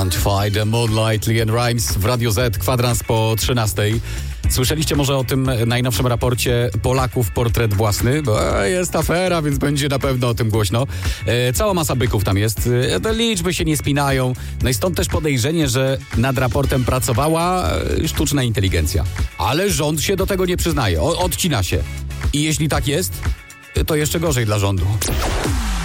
Quantify the Moonlight, Leanne Rimes w Radio Z, kwadrans po 13:00. Słyszeliście może o tym najnowszym raporcie Polaków portret własny? Bo jest afera, więc będzie na pewno o tym głośno. Cała masa byków tam jest. Te liczby się nie spinają. No i stąd też podejrzenie, że nad raportem pracowała sztuczna inteligencja. Ale rząd się do tego nie przyznaje. Odcina się. I jeśli tak jest, to jeszcze gorzej dla rządu.